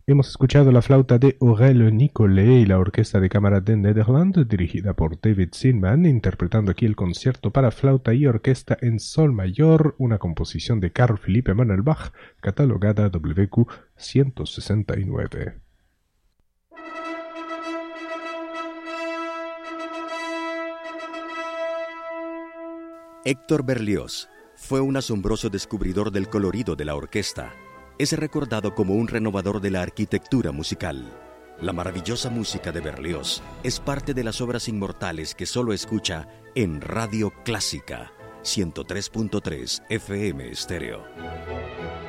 Hemos escuchado la flauta de Aurèle Nicolet y la Orquesta de Cámara de Nederland, dirigida por David Zinman, interpretando aquí el concierto para flauta y orquesta en sol mayor, una composición de Carl Philipp Emanuel Bach, catalogada WQ 169. Héctor Berlioz fue un asombroso descubridor del colorido de la orquesta. Es recordado como un renovador de la arquitectura musical. La maravillosa música de Berlioz es parte de las obras inmortales que solo escucha en Radio Clásica 103.3 FM Estéreo.